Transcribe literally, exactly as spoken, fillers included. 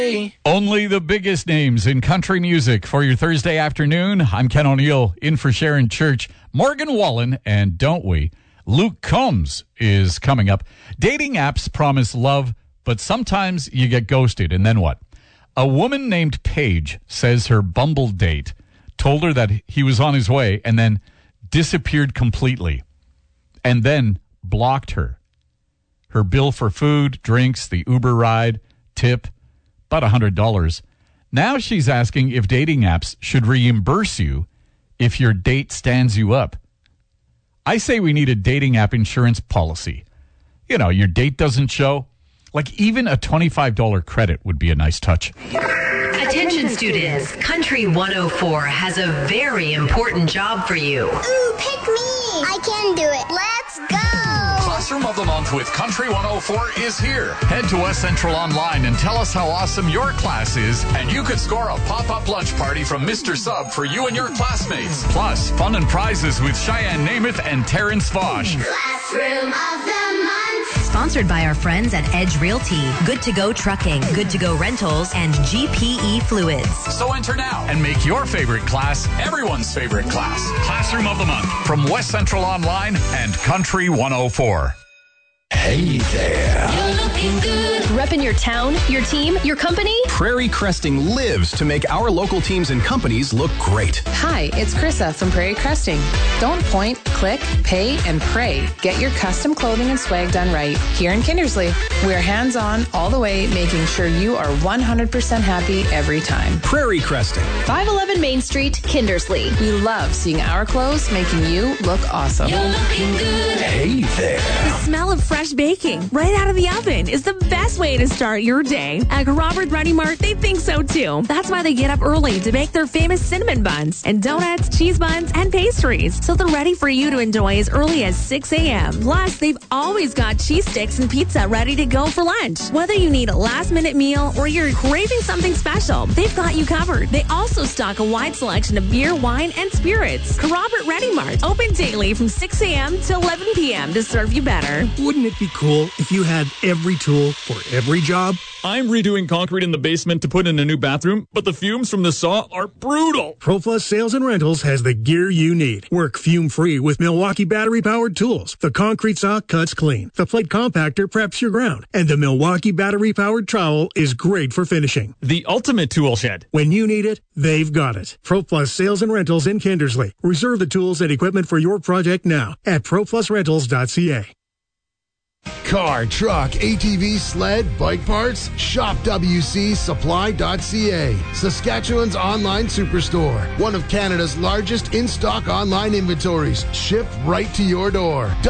Only the biggest names in country music for your Thursday afternoon. I'm Ken O'Neill, in for Sharon Church, Morgan Wallen, and don't we? Luke Combs is coming up. Dating apps promise love, but sometimes you get ghosted, and then what? A woman named Paige says her Bumble date told her that he was on his way and then disappeared completely, and then blocked her. Her bill for food, drinks, the Uber ride, tip, about one hundred dollars. Now she's asking if dating apps should reimburse you if your date stands you up. I say we need a dating app insurance policy. You know, your date doesn't show. Like, even a twenty-five dollars credit would be a nice touch. Attention students, Country one oh four has a very important job for you. Ooh, pick me! I can do it. Let's go! Classroom of the Month with Country one oh four is here. Head to West Central Online and tell us how awesome your class is, and you could score a pop-up lunch party from Mister Sub for you and your classmates. Plus, fun and prizes with Cheyenne Namath and Terrence Vosh. Classroom of the Month. Sponsored by our friends at Edge Realty, Good to Go Trucking, Good to Go Rentals, and G P E Fluids. So enter now and make your favorite class everyone's favorite class. Classroom of the Month from West Central Online and Country one oh four. Hey there. You're looking good. Repping your town, your team, your company? Prairie Cresting lives to make our local teams and companies look great. Hi, it's Krissa from Prairie Cresting. Don't point, click, pay, and pray. Get your custom clothing and swag done right here in Kindersley. We're hands-on all the way, making sure you are one hundred percent happy every time. Prairie Cresting. five eleven Main Street, Kindersley. We love seeing our clothes making you look awesome. You're looking good. Hey there. The smell of fresh baking right out of the oven is the best way to start your day. At Robert Ready Mart, they think so too. That's why they get up early to bake their famous cinnamon buns and donuts, cheese buns, and pastries, so they're ready for you to enjoy as early as six a.m. Plus, they've always got cheese sticks and pizza ready to go for lunch. Whether you need a last-minute meal or you're craving something special, they've got you covered. They also stock a wide selection of beer, wine, and spirits. Robert Ready Mart, open daily from six a.m. to eleven p.m. to serve you better. Wouldn't it be cool if you had every tool for every job? I'm redoing concrete in the basement to put in a new bathroom, but the fumes from the saw are brutal. ProFlush Sales and Rentals has the gear you need. Work fume-free with Milwaukee battery-powered tools. The concrete saw cuts clean. The plate compactor preps your ground. And the Milwaukee battery-powered trowel is great for finishing. The ultimate tool shed. When you need it, they've got it. ProPlus Sales and Rentals in Kindersley. Reserve the tools and equipment for your project now at pro plus rentals dot c a. Car, truck, A T V, sled, bike parts? Shop W C supply dot c a, Saskatchewan's online superstore. One of Canada's largest in-stock online inventories, shipped right to your door.